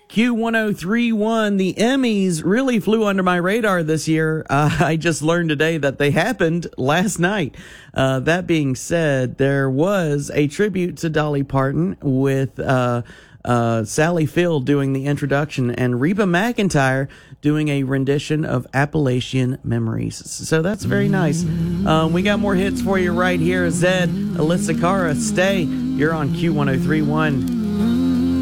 Q1031, the Emmys really flew under my radar this year. I just learned today that they happened last night. That being said, there was a tribute to Dolly Parton with Sally Field doing the introduction and Reba McEntire doing a rendition of Appalachian Memories. So that's very nice. We got more hits for you right here. Zed, Alyssa Cara, stay. You're on Q1031.